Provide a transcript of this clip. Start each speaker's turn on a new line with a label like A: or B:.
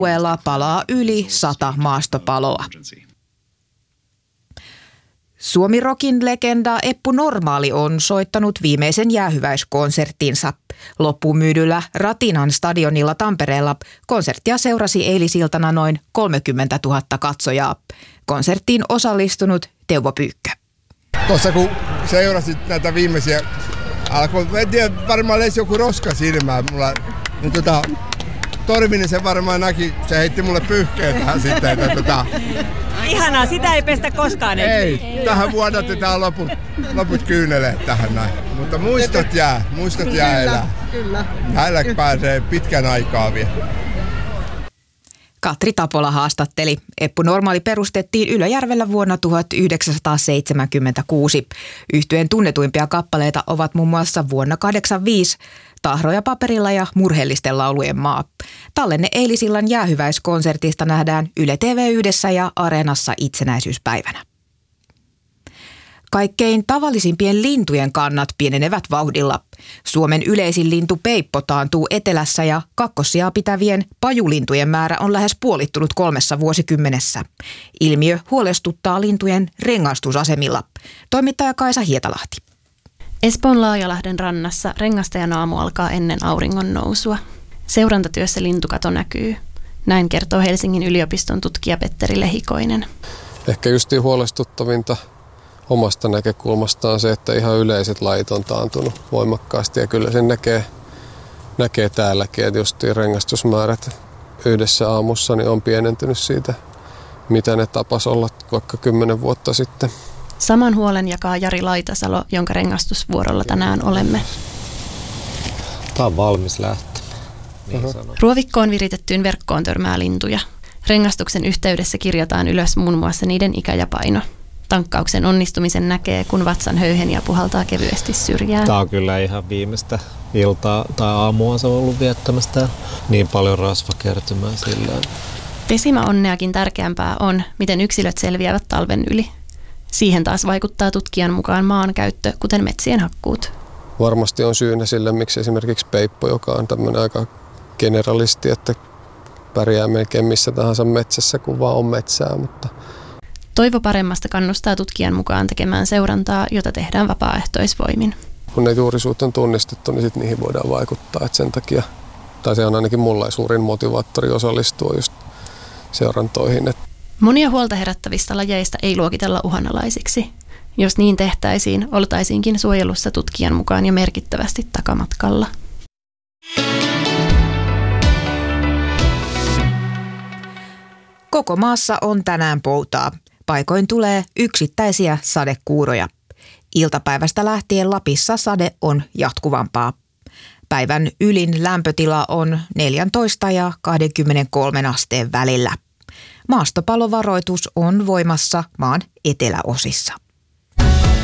A: Alueella palaa yli 100 maastopaloa. Suomi-rockin legenda Eppu Normaali on soittanut viimeisen jäähyväiskonserttinsa. Loppumyydyllä Ratinan stadionilla Tampereella konserttia seurasi eilisiltana noin 30 000 katsojaa. Konserttiin osallistunut Teuvo Pyykkö.
B: Tuossa kun seurasit näitä viimeisiä, en tiedä, varmaan lesi joku roska silmään mulla, niin Torvinen sen varmaan näki, se heitti mulle pyyhkeen tähän sitten.
C: Ihanaa, sitä ei pestä koskaan.
B: Ei, tähän vuodatetaan loput kyyneleet tähän näin. Mutta muistot jää elää. Kyllä. Hänellä pääsee pitkän aikaa vielä.
A: Katri Tapola haastatteli. Eppu Normaali perustettiin Ylöjärvellä vuonna 1976. Yhtyeen tunnetuimpia kappaleita ovat muun muassa vuonna 1985 Tahroja paperilla ja Murheellisten laulujen maa. Tallenne eilisillan jäähyväiskonsertista nähdään Yle TV1 ja Areenassa itsenäisyyspäivänä. Kaikkein tavallisimpien lintujen kannat pienenevät vauhdilla. Suomen yleisin lintu peippo taantuu etelässä ja kakkossijaa pitävien pajulintujen määrä on lähes puolittunut 3 vuosikymmenessä. Ilmiö huolestuttaa lintujen rengastusasemilla. Toimittaja Kaisa Hietalahti.
D: Espoon Laajalahden rannassa rengastajan aamu alkaa ennen auringon nousua. Seurantatyössä lintukato näkyy. Näin kertoo Helsingin yliopiston tutkija Petteri Lehikoinen.
E: Ehkä justiin huolestuttavinta omasta näkökulmastaan se, että ihan yleiset lajit on taantunut voimakkaasti ja kyllä sen näkee täälläkin, että justiin rengastusmäärät yhdessä aamussa niin on pienentynyt siitä, mitä ne tapas olla vaikka 10 vuotta sitten.
D: Saman huolen jakaa Jari Laitasalo, jonka rengastusvuorolla tänään olemme.
F: Tämä on valmis lähtö.
D: Ruovikkoon viritettyyn verkkoon törmää lintuja. Rengastuksen yhteydessä kirjataan ylös muun muassa niiden ikä ja paino. Tankkauksen onnistumisen näkee, kun vatsan höyheniä puhaltaa kevyesti syrjään.
F: Tämä on kyllä ihan viimeistä iltaa tai aamua se on ollut viettämästä. Niin paljon rasvakertymää sillä.
D: Pesimäonneakin tärkeämpää on, miten yksilöt selviävät talven yli. Siihen taas vaikuttaa tutkijan mukaan maankäyttö, kuten metsien hakkuut.
E: Varmasti on syynä sille, miksi esimerkiksi peippo, joka on tämmöinen aika generalisti, että pärjää melkein missä tahansa metsässä, kun vaan on metsää. Mutta
D: Toivo paremmasta kannustaa tutkijan mukaan tekemään seurantaa, jota tehdään vapaaehtoisvoimin.
E: Kun ne juurisuut on tunnistettu, niin sitten niihin voidaan vaikuttaa. Että sen takia, tai se on ainakin mulla suurin motivaattori osallistua just seurantoihin.
D: Monia huolta herättävistä lajeista ei luokitella uhanalaisiksi. Jos niin tehtäisiin, oltaisiinkin suojelussa tutkijan mukaan jo merkittävästi takamatkalla.
A: Koko maassa on tänään poutaa. Paikoin tulee yksittäisiä sadekuuroja. Iltapäivästä lähtien Lapissa sade on jatkuvampaa. Päivän ylin lämpötila on 14 ja 23 asteen välillä. Maastopalovaroitus on voimassa maan eteläosissa.